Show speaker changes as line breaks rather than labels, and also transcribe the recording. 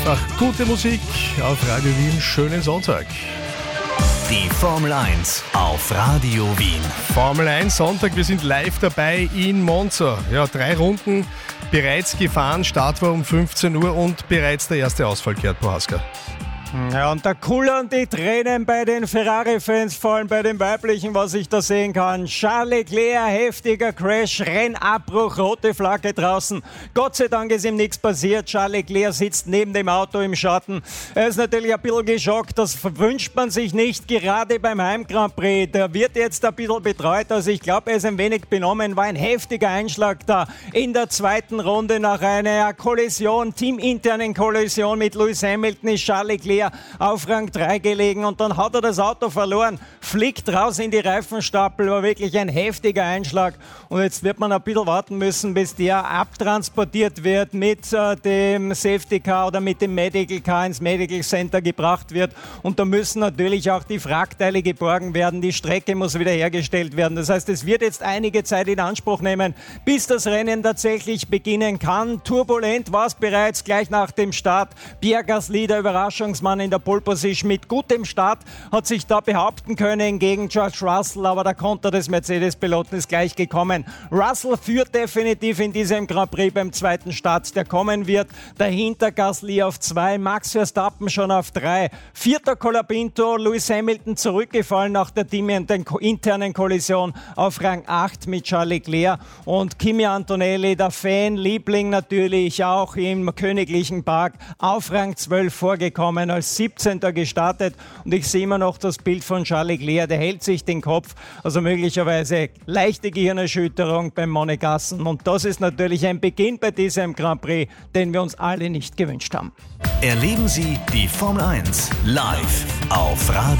einfach gute Musik auf Radio Wien. Schönen Sonntag.
Die Formel 1 auf Radio Wien.
Formel 1 Sonntag, wir sind live dabei in Monza. Ja, 3 Runden bereits gefahren, Start war um 15 Uhr und bereits der erste Ausfall, Gerd Prohaska.
Ja, und da kullern die Tränen bei den Ferrari-Fans, vor allem bei den weiblichen, was ich da sehen kann. Charles Leclerc, heftiger Crash, Rennabbruch, rote Flagge draußen. Gott sei Dank ist ihm nichts passiert. Charles Leclerc sitzt neben dem Auto im Schatten. Er ist natürlich ein bisschen geschockt, das wünscht man sich nicht, gerade beim Heim Grand Prix. Der wird jetzt ein bisschen betreut, also ich glaube, er ist ein wenig benommen. War ein heftiger Einschlag da in der zweiten Runde nach einer Kollision, teaminternen Kollision mit Lewis Hamilton, ist Charles Leclerc auf Rang 3 gelegen und dann hat er das Auto verloren, fliegt raus in die Reifenstapel, war wirklich ein heftiger Einschlag und jetzt wird man ein bisschen warten müssen, bis der abtransportiert wird mit dem Safety Car oder mit dem Medical Car ins Medical Center gebracht wird und da müssen natürlich auch die Wrackteile geborgen werden, die Strecke muss wiederhergestellt werden, das heißt, es wird jetzt einige Zeit in Anspruch nehmen, bis das Rennen tatsächlich beginnen kann. Turbulent war es bereits gleich nach dem Start. Pierre Gasly, der Überraschungsmann in der Pole Position mit gutem Start, hat sich da behaupten können gegen George Russell, aber der Konter des Mercedes-Piloten ist gleich gekommen. Russell führt definitiv in diesem Grand Prix beim zweiten Start, der kommen wird. Dahinter Gasly auf 2, Max Verstappen schon auf 3. 4. Colapinto, Lewis Hamilton zurückgefallen nach der teaminternen Kollision auf Rang 8 mit Charles Leclerc und Kimi Antonelli, der Fanliebling natürlich auch im Königlichen Park, auf Rang 12 vorgekommen, als 17. gestartet und ich sehe immer noch das Bild von Charles Leclerc, der hält sich den Kopf, also möglicherweise leichte Gehirnerschütterung beim Monegassen und das ist natürlich ein Beginn bei diesem Grand Prix, den wir uns alle nicht gewünscht haben.
Erleben Sie die Formel 1 live auf Radio